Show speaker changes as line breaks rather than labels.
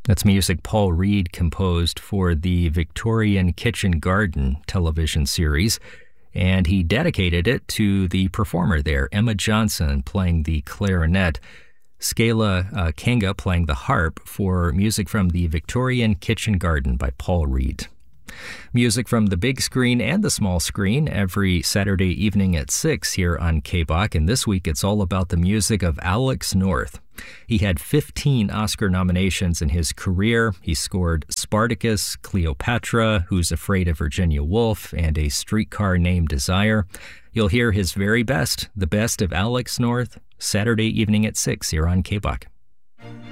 That's music Paul Reed composed for the Victorian Kitchen Garden television series, and he dedicated it to the performer there, Emma Johnson, playing the clarinet, Skala Kanga playing the harp, for music from the Victorian Kitchen Garden by Paul Reed. Music from the big screen and the small screen every Saturday evening at 6 here on KBOK, and this week it's all about the music of Alex North. He had 15 Oscar nominations in his career. He scored Spartacus, Cleopatra, Who's Afraid of Virginia Woolf, and A Streetcar Named Desire. You'll hear his very best, the best of Alex North, Saturday evening at 6 here on KBOK.